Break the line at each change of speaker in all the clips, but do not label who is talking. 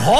猴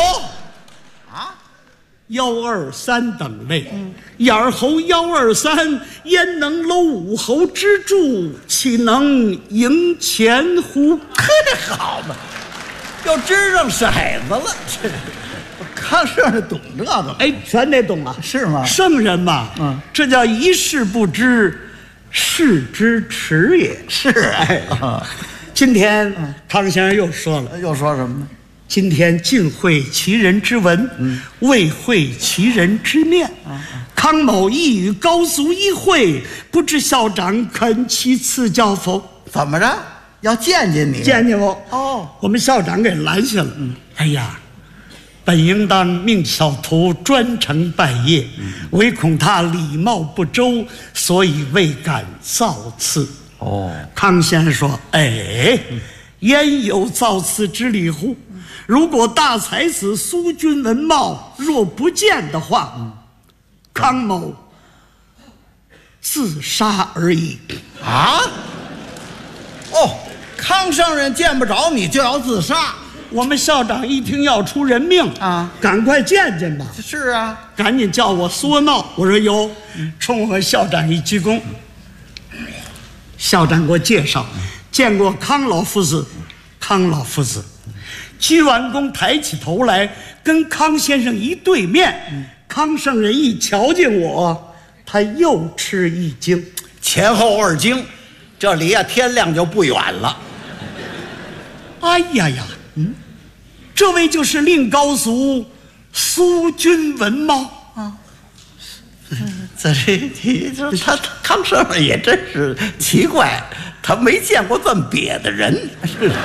123等类，眼猴123，焉能搂五侯之助？岂能赢钱乎？
好嘛，又支上骰子了。康圣人懂这个吗？
哎，全得懂啊，
是吗？
圣人嘛，这叫一事不知，是之迟也。
是哎，
今天康先生又说了，
又说什么呢？
今天尽会其人之文，未会其人之面。康某亦与高俗一会，不知校长肯其赐教否？
怎么着？要见见你？
见见我？
哦，
我们校长给拦下了。哎呀，本应当命小徒专程拜谒，唯恐他礼貌不周，所以未敢造次。
哦，
康先生说：“哎，焉有造次之理乎？如果大才子苏君文茂若不见的话，康某自杀而已。”
啊？哦，康圣人见不着你就要自杀？
我们校长一听要出人命
啊，
赶快见见吧。
是啊，
赶紧叫我苏文茂。我说有，冲我们校长一鞠躬。校长给我介绍，见过康老夫子。康老夫子鞠完躬，抬起头来，跟康先生一对面。康圣人一瞧见我，他又吃一惊，
前后2惊，这离啊天亮就不远了。
哎呀呀，这位就是令高俗苏君文茂啊。
这他康圣人也真是奇怪，他没见过这么瘪的人。是的。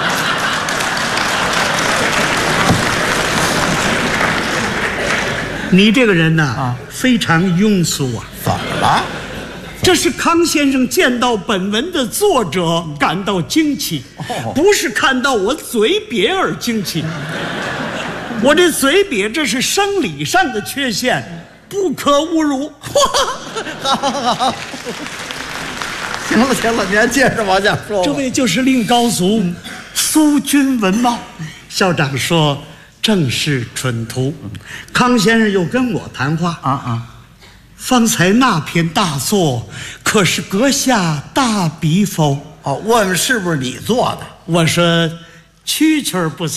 你这个人呢，非常庸俗啊！
怎么了？
这是康先生见到本文的作者感到惊奇，不是看到我嘴瘪而惊奇。我这嘴瘪，这是生理上的缺陷，不可侮辱。
好，行了行了，你还接着往下说。
这位就是令高俗苏君文茂。校长说正是蠢徒。康先生又跟我谈话方才那篇大作可是阁下大笔否？
问是不是你做的？
我说蛐蛐不